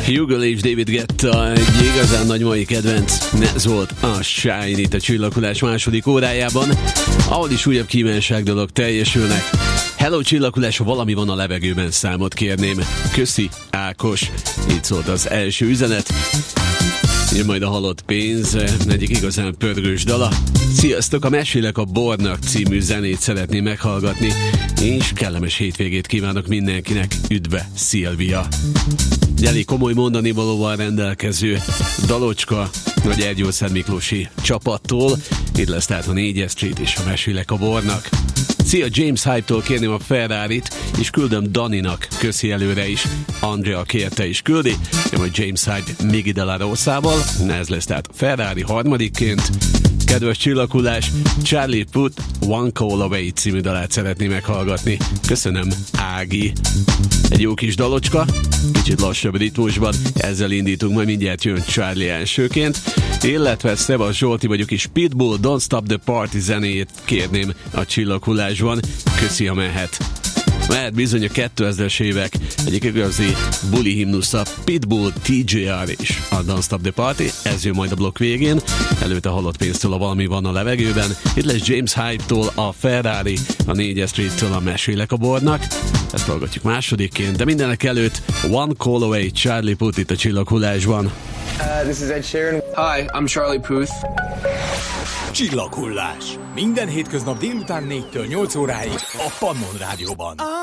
Hugo és David Guetta, egy igazán nagy mai kedvenc. Ez volt a Shine itt a Csillaghullás második órájában, ahol is újabb kívánság dolog teljesülnek. Hello Csillaghullás, ha valami van a levegőben, számot kérném. Köszi, Ákos. Így szólt az első üzenet. Jön majd a halott pénz, egyik igazán pörgős dala. Sziasztok, a Mesélek a bornak című zenét szeretném meghallgatni, és kellemes hétvégét kívánok mindenkinek. Üdve, Szilvia. Elég komoly mondani valóval rendelkező dalocska vagy Ergyószent Miklósi csapattól. Itt lesz tehát a 4 Street és a Mesélek a bornak. Szia, James Hype-tól kérném a Ferrarit, és küldöm Daninak, köszi előre is. Andrea kérte is küldi, majd James Hype Migi de la Rosa-val, ez lesz tehát Ferrari harmadikként. Kedves Csillaghullás, Charlie Puth One Call Away című dalát szeretném meghallgatni. Köszönöm, Ági. Egy jó kis dalocska, kicsit lassabb ritmusban, ezzel indítunk, majd mindjárt jön Charlie elsőként, illetve Szeva Zsolti vagyok, és Pitbull Don't Stop the Party zenéjét kérném a Csillaghullásban. Köszi, ha mehet. Mert bizony a 2000-es évek egyik igazi buli himnusza, Pitbull, TJR és a Don't Stop the Party, ez jön majd a blokk végén, előtte halott pénztől a Valami van a levegőben, itt lesz James Hype-tól a Ferrari, a 4 Street-től a Mesélek a bornak, ezt hallgatjuk másodikként, de mindenek előtt One Call Away, Charlie Puth itt a Csillaghullásban. This is Ed Sheeran. Hi, I'm Charlie Puth. Csillaghullás. Minden hétköznap délután 4-től 8 óráig a Pannon Rádióban.